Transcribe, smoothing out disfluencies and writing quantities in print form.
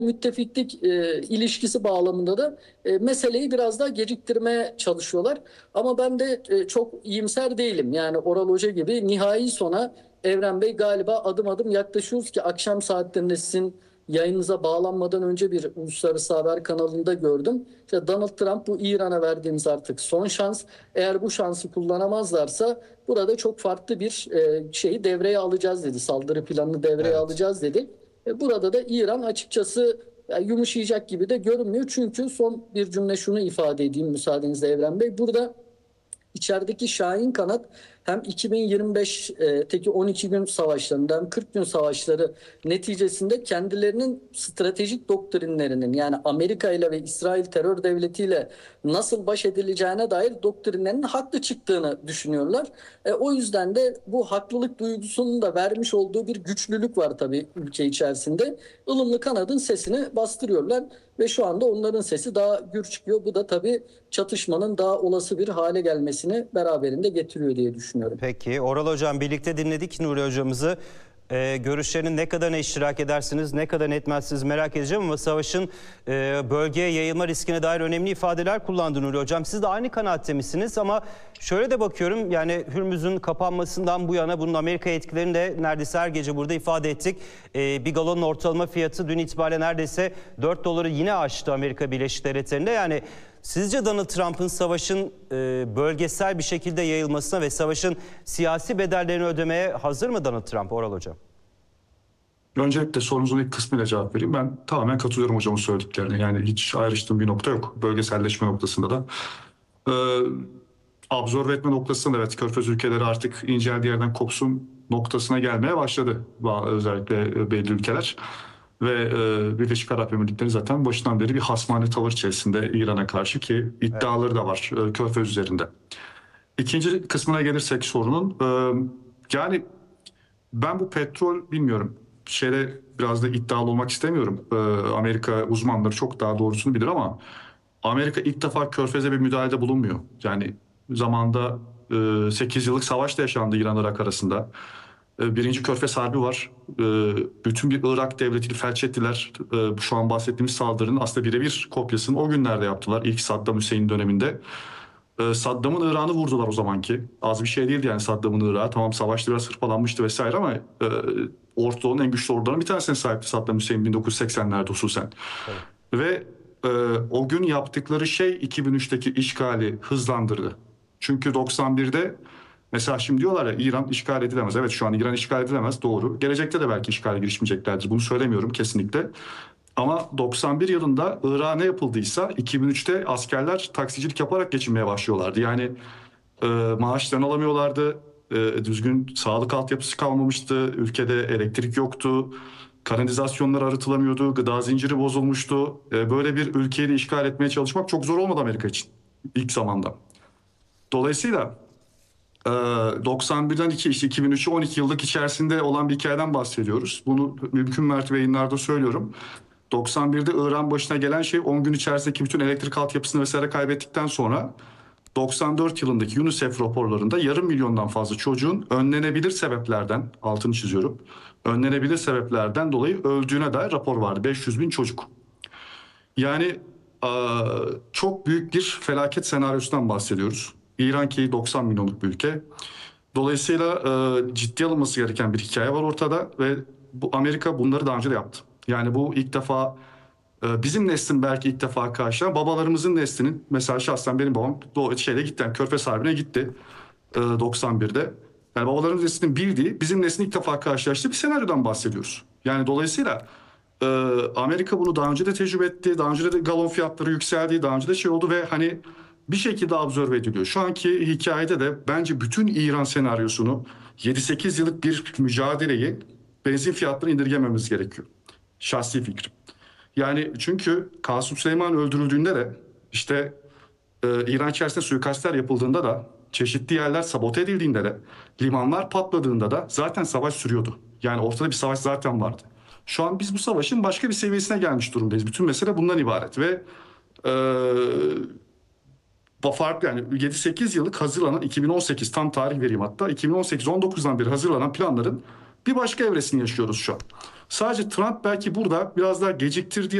müttefiklik ilişkisi bağlamında da meseleyi biraz daha geciktirmeye çalışıyorlar. Ama ben de çok iyimser değilim. Yani Oral Hoca gibi nihai sona Evren Bey galiba adım adım yaklaşıyoruz ki akşam saatlerinde sizin yayınınıza bağlanmadan önce bir uluslararası haber kanalında gördüm. İşte Donald Trump bu İran'a verdiğimiz artık son şans. Eğer bu şansı kullanamazlarsa burada çok farklı bir şeyi devreye alacağız dedi. Saldırı planını devreye Evet. alacağız dedi. Burada da İran açıkçası yumuşayacak gibi de görünmüyor. Çünkü son bir cümle şunu ifade edeyim müsaadenizle Evren Bey. Burada İçerideki Şahin kanat hem 2025'teki 12 gün savaşlarında hem 40 gün savaşları neticesinde kendilerinin stratejik doktrinlerinin yani Amerika ile ve İsrail terör devletiyle nasıl baş edileceğine dair doktrinlerinin haklı çıktığını düşünüyorlar. O yüzden de bu haklılık duygusunun da vermiş olduğu bir güçlülük var tabii ülke içerisinde. Ilımlı kanadın sesini bastırıyorlar ve şu anda onların sesi daha gür çıkıyor. Bu da tabii çatışmanın daha olası bir hale gelmesini beraberinde getiriyor diye düşünüyorum. Peki Oral Hocam, birlikte dinledik Nuri Hocamızı. Görüşlerinin ne kadarına iştirak edersiniz, ne kadar etmezsiniz merak edeceğim ama savaşın bölgeye yayılma riskine dair önemli ifadeler kullandı Nuri Hocam. Siz de aynı kanaatte misiniz? Ama şöyle de bakıyorum, yani Hürmüz'ün kapanmasından bu yana bunun Amerika etkilerini de neredeyse her gece burada ifade ettik. Bir galonun ortalama fiyatı dün itibariyle neredeyse 4 doları yine aştı Amerika Birleşik Devletleri'nde. Yani sizce Donald Trump'ın savaşın bölgesel bir şekilde yayılmasına ve savaşın siyasi bedellerini ödemeye hazır mı Donald Trump, Oral Hocam? Öncelikle sorunuzun ilk kısmıyla cevap vereyim. Ben tamamen katılıyorum hocamın söylediklerine. Yani hiç ayrıştığım bir nokta yok. Bölgeselleşme noktasında da. Ee, Absorbe etme noktasında evet Körfez ülkeleri artık inceldiği yerden kopsun noktasına gelmeye başladı. Özellikle belli ülkeler. Ve Birleşik Arap Emirlikleri zaten başından beri bir hasmane tavır içerisinde İran'a karşı ki iddiaları da var Körfez üzerinde. İkinci kısmına gelirsek sorunun yani ben bu petrol bilmiyorum. Biraz da iddialı olmak istemiyorum. Amerika uzmanları çok daha doğrusunu bilir ama Amerika ilk defa Körfez'e bir müdahalede bulunmuyor. Yani zamanda 8 yıllık savaş da yaşandı İran-Irak arasında. Birinci Körfez Harbi var. Bütün bir Irak devletini felç ettiler. Şu an bahsettiğimiz saldırının aslında birebir kopyasını o günlerde yaptılar. İlk Saddam Hüseyin döneminde. Saddam'ın Irak'ını vurdular o zamanki. Az bir şey değildi yani Saddam'ın Irak'ı. Tamam savaşta biraz hırpalanmıştı vesaire ama Orta Doğu'nun en güçlü ordularının bir tanesine sahipti Saddam Hüseyin 1980'lerde hususen. Evet. Ve o gün yaptıkları şey 2003'teki işgali hızlandırdı. Çünkü 91'de mesela şimdi diyorlar ya İran işgal edilemez. Evet şu an İran işgal edilemez doğru. Gelecekte de belki işgale girişmeyeceklerdir. Bunu söylemiyorum kesinlikle. Ama 91 yılında Irak'a ne yapıldıysa 2003'te askerler taksicilik yaparak geçinmeye başlıyorlardı. Yani maaşlarını alamıyorlardı. Düzgün sağlık altyapısı kalmamıştı. Ülkede elektrik yoktu. Kanalizasyonlar arıtılamıyordu. Gıda zinciri bozulmuştu. Böyle bir ülkeyi de işgal etmeye çalışmak çok zor olmadı Amerika için ilk zamanda. Dolayısıyla 91'den işte 2003'e 12 yıllık içerisinde olan bir hikayeden bahsediyoruz. Bunu mümkün mertebe yayınlarda söylüyorum. 91'de İran başına gelen şey 10 gün içerisindeki bütün elektrik altyapısını vesaire kaybettikten sonra 94 yılındaki UNICEF raporlarında yarım milyondan fazla çocuğun önlenebilir sebeplerden, altını çiziyorum, önlenebilir sebeplerden dolayı öldüğüne dair rapor vardı. 500 bin çocuk. Yani çok büyük bir felaket senaryosundan bahsediyoruz. İran ki 90 milyonluk bir ülke. Dolayısıyla ciddi alınması gereken bir hikaye var ortada ve Amerika bunları daha önce de yaptı. Yani bu ilk defa bizim neslin belki ilk defa karşılayan babalarımızın neslinin mesela şahsen benim babam gitti yani Körfez Harbi'ne gitti 91'de. Yani babalarımız neslinin bildiği bizim neslin ilk defa karşılaştığı bir senaryodan bahsediyoruz. Yani dolayısıyla Amerika bunu daha önce de tecrübe etti. Daha önce de galon fiyatları yükseldi. Daha önce de şey oldu ve hani bir şekilde absorbe ediliyor. Şu anki hikayede de bence bütün İran senaryosunu 7-8 yıllık bir mücadeleyi benzin fiyatlarını indirgememiz gerekiyor. Şahsi fikrim. Yani çünkü Kasım Süleyman öldürüldüğünde de işte İran içerisinde suikastler yapıldığında da çeşitli yerler sabote edildiğinde de limanlar patladığında da zaten savaş sürüyordu. Yani ortada bir savaş zaten vardı. Şu an biz bu savaşın başka bir seviyesine gelmiş durumdayız. Bütün mesele bundan ibaret ve farklı yani 7-8 yıllık hazırlanan 2018 tam tarih vereyim hatta 2018-19'dan beri hazırlanan planların Bir başka evresini yaşıyoruz şu an. Sadece Trump belki burada biraz daha geciktirdiği